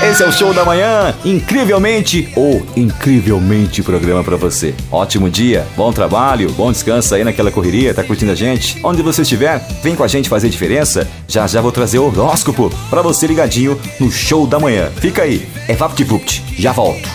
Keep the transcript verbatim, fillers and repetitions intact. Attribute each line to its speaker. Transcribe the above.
Speaker 1: Esse é o Show da Manhã, incrivelmente ou incrivelmente programa pra você. Ótimo dia, bom trabalho, bom descanso aí naquela correria, tá curtindo a gente? Onde você estiver, vem com a gente fazer diferença. Já já vou trazer o horóscopo pra você ligadinho no Show da Manhã. Fica aí, é VaptVupt, já volto.